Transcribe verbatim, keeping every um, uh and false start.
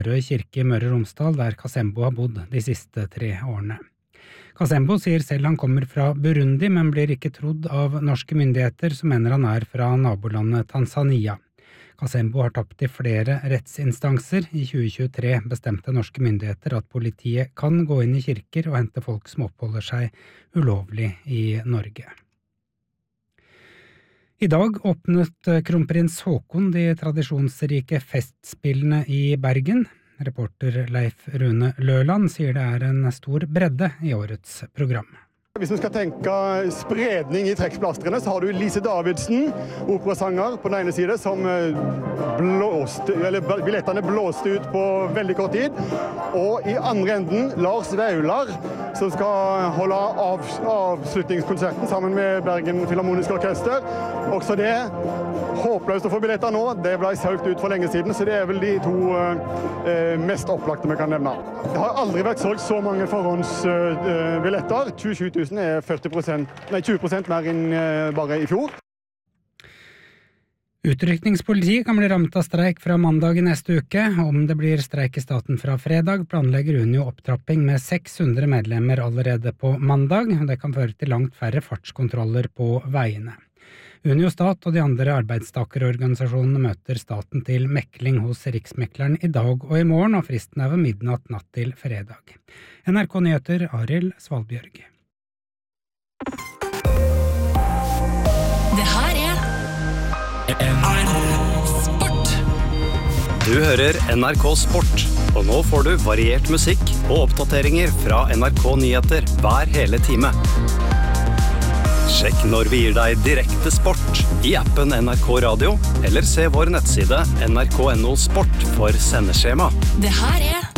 Rød kirke i Møre og Romsdal, der Kasembo har bodd de siste tre årene. Kasembo sier selv han kommer fra Burundi, men blir ikke trodd av norske myndigheter som mener han er fra nabolandet Tanzania. Kasembo har tapt i flere rettsinstanser. I tjue tjuetre bestemte norske myndigheter at politiet kan gå inn i kirker og hente folk som oppholder seg ulovlig i Norge. I dag åpnet kronprins Haakon de tradisjonsrike festspillene i Bergen. Reporter Leif Rune Løland sier det er en stor bredde i årets program. Hvis vi skal tenke spredning i trekkplastrene, så har du Lise Davidsen, operasanger på den ene side, som blåste, eller billettene blåste ut på veldig kort tid. Og i andre enden, Lars Vaular, som skal holde av, avslutningskonserten sammen med Bergen Filharmoniske Orkester. Også det, håpløst å få billetter nå, det ble solgt ut for lenge siden, så det er vel de to eh, mest opplagte vi kan nevne. Det har aldri vært solgt så mange forhåndsbilletter, tjuesju tusen er førti prosent, nei, tjue prosent mer enn bare i fjor. Utrykningspolitiet kan bli rammet av streik fra mandag i neste uke. Om det blir streik i staten fra fredag, planlegger Unio opptrapping med seks hundre medlemmer allerede på mandag. Det kan føre til langt færre fartskontroller på veiene. Unio Stat og de andre arbeidstakerorganisasjonene møter staten til mekling hos Riksmekleren i dag og i morgen, og fristen er ved midnatt natt til fredag. N R K Nyheter, Arild Svalbjørg. Det her er N R K Sport. Du hører N R K Sport, og nå får du variert musikk og oppdateringer fra N R K Nyheter hver hele time. Sjekk når vi gir deg direkte sport i appen N R K Radio, eller se vår nettside N R K punktum N O Sport for sendeskjema. Det her er